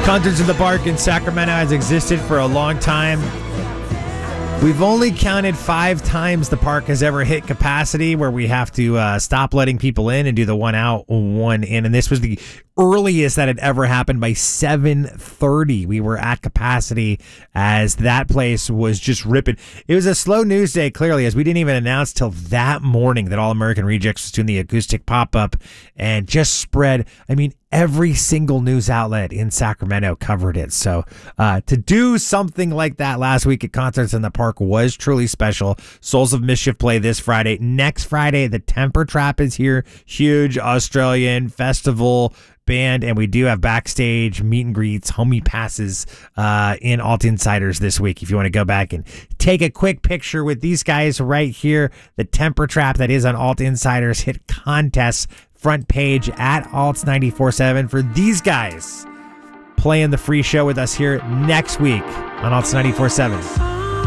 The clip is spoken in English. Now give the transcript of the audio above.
Concerts in the Park in Sacramento has existed for a long time. We've only counted 5 times the park has ever hit capacity where we have to stop letting people in and do the one out, one in. And this was the earliest that had ever happened. By 7:30, we were at capacity as that place was just ripping. It was a slow news day, clearly, as we didn't even announce till that morning that All American Rejects was doing the acoustic pop-up and just spread. I mean, every single news outlet in Sacramento covered it. So to do something like that last week at Concerts in the Park was truly special. Souls of Mischief play this Friday. Next Friday, the Temper Trap is here. Huge Australian festival band, and we do have backstage meet and greets, homie passes in Alt Insiders this week. If you want to go back and take a quick picture with these guys right here, the Temper Trap that is on Alt Insiders hit contests front page at Alts 94.7 for these guys playing the free show with us here next week on Alts 94.7.